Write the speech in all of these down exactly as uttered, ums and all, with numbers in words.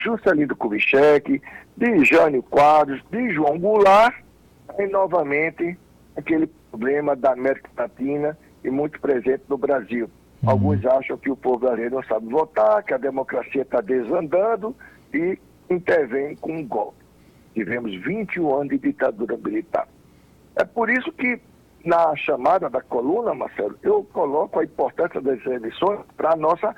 Juscelino Kubitschek, de Jânio Quadros, de João Goulart, e novamente aquele problema da América Latina e muito presente no Brasil. Uhum. Alguns acham que o povo brasileiro não sabe votar, que a democracia está desandando e intervém com um golpe. Tivemos vinte e um anos de ditadura militar. É por isso que, na chamada da coluna, Marcelo, eu coloco a importância das eleições para a nossa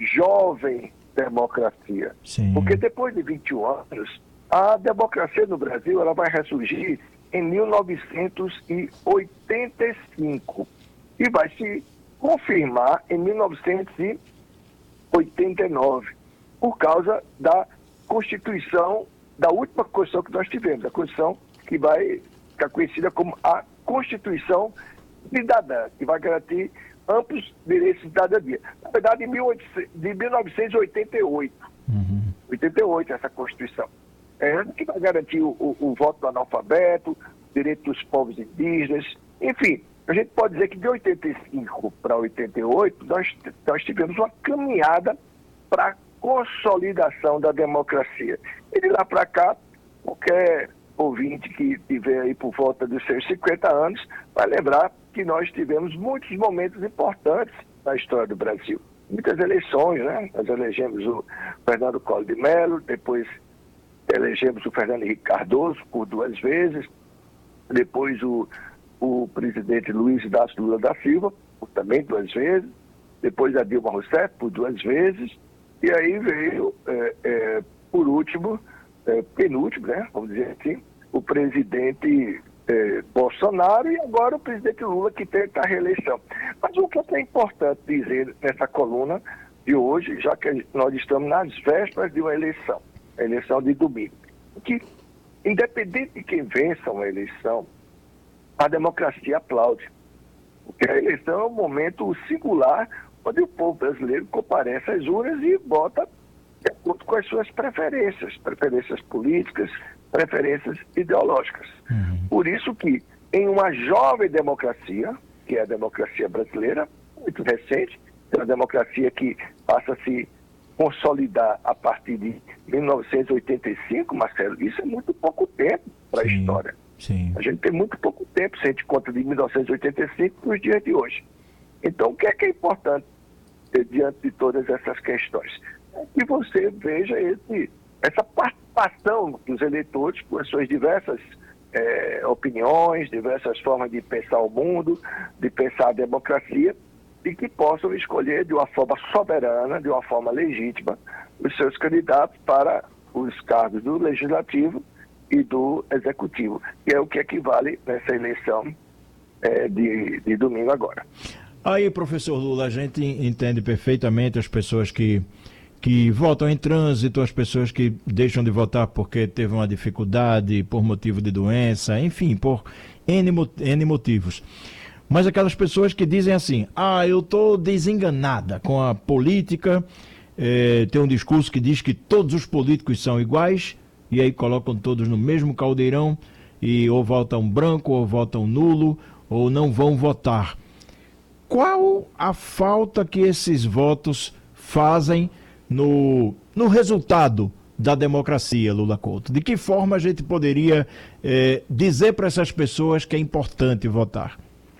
jovem democracia. Sim. Porque depois de vinte e um anos, a democracia no Brasil ela vai ressurgir em mil novecentos e oitenta e cinco e vai se confirmar em mil novecentos e oitenta e nove, por causa da Constituição, da última Constituição que nós tivemos, a Constituição que vai ficar conhecida como a Constituição Cidadã, que vai garantir amplos direitos de cidadania. Na verdade, de mil novecentos e oitenta e oito, uhum. oitenta e oito essa Constituição. É que vai garantir o, o, o voto do analfabeto, direito dos povos indígenas, enfim, a gente pode dizer que de oitenta e cinco para oitenta e oito nós, nós tivemos uma caminhada para a consolidação da democracia. E de lá para cá, qualquer ouvinte que tiver aí por volta dos seus cinquenta anos vai lembrar que nós tivemos muitos momentos importantes na história do Brasil. Muitas eleições, né? Nós elegemos o Fernando Collor de Mello, depois elegemos o Fernando Henrique Cardoso por duas vezes, depois o, o presidente Luiz Inácio Lula da Silva, por também duas vezes, depois a Dilma Rousseff por duas vezes, e aí veio, é, é, por último, é, penúltimo, né, vamos dizer assim, o presidente é, Bolsonaro e agora o presidente Lula, que tenta a reeleição. Mas o que é importante dizer nessa coluna de hoje, já que nós estamos nas vésperas de uma eleição, a eleição de domingo, que, independente de quem vença uma eleição, a democracia aplaude. Porque a eleição é um momento singular onde o povo brasileiro comparece às urnas e vota de acordo com as suas preferências, preferências políticas, preferências ideológicas. Uhum. Por isso que, em uma jovem democracia, que é a democracia brasileira, muito recente, é uma democracia que passa a se consolidar a partir de mil novecentos e oitenta e cinco, Marcelo, isso é muito pouco tempo para a história. Sim. A gente tem muito pouco tempo, se a gente conta de mil novecentos e oitenta e cinco para os dias de hoje. Então, o que é que é importante eh, diante de todas essas questões? É que você veja esse, essa participação dos eleitores com as suas diversas eh, opiniões, diversas formas de pensar o mundo, de pensar a democracia, e que possam escolher de uma forma soberana, de uma forma legítima, os seus candidatos para os cargos do Legislativo e do Executivo, que é o que equivale nessa eleição é, de, de domingo agora. Aí, professor Lula, a gente entende perfeitamente as pessoas que, que votam em trânsito, as pessoas que deixam de votar porque teve uma dificuldade, por motivo de doença, enfim, por N, N motivos. Mas aquelas pessoas que dizem assim, ah, eu estou desenganada com a política, é, tem um discurso que diz que todos os políticos são iguais, e aí colocam todos no mesmo caldeirão, e ou votam branco, ou votam nulo, ou não vão votar. Qual a falta que esses votos fazem no, no resultado da democracia, Lula Couto? De que forma a gente poderia é, dizer para essas pessoas que é importante votar?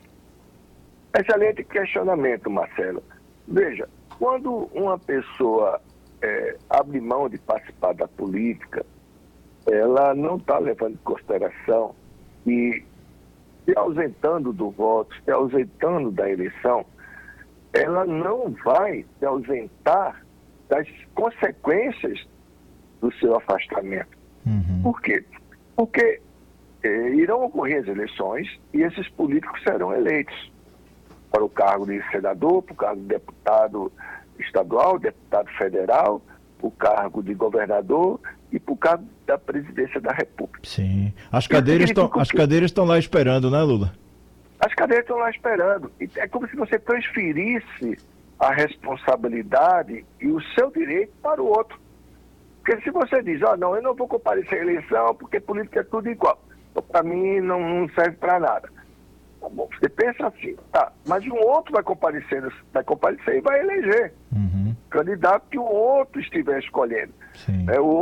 Excelente questionamento, Marcelo. Veja, quando uma pessoa é, abre mão de participar da política, ela não está levando em consideração e se ausentando do voto, se ausentando da eleição, ela não vai se ausentar das consequências do seu afastamento. Uhum. Por quê? Porque é, irão ocorrer as eleições e esses políticos serão eleitos para o cargo de senador, para o cargo de deputado estadual, deputado federal, para o cargo de governador e para o cargo da presidência da República. Sim. As cadeiras estão as cadeiras estão lá esperando, né, Lula? As cadeiras estão lá esperando. É como se você transferisse a responsabilidade e o seu direito para o outro. Porque se você diz, ó, oh, não, eu não vou comparecer à eleição porque política é tudo igual. Então, para mim, não, não serve para nada. Tá bom, você pensa assim, tá, mas um outro vai comparecer, vai comparecer e vai eleger uhum. o candidato que o outro estiver escolhendo. Sim. É, o